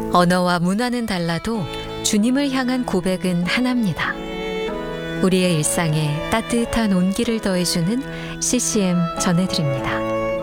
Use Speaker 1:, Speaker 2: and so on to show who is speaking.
Speaker 1: 언어와 문화는 달라도 주님을 향한 고백은 하나입니다. 우리의 일상에 따뜻한 온기를 더해주는 CCM 전해드립니다.